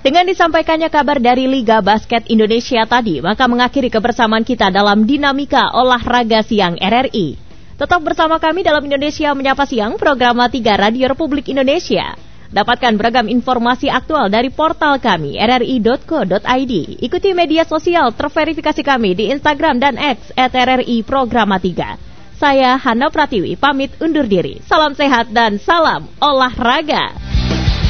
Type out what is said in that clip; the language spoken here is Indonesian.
Dengan disampaikannya kabar dari Liga Basket Indonesia tadi, maka mengakhiri kebersamaan kita dalam Dinamika Olahraga Siang RRI. Tetap bersama kami dalam Indonesia Menyapa Siang, program 3 Radio Republik Indonesia. Dapatkan beragam informasi aktual dari portal kami, rri.co.id. Ikuti media sosial terverifikasi kami di Instagram dan X @RRI Programa 3. Saya Hana Pratiwi, pamit undur diri. Salam sehat dan salam olahraga.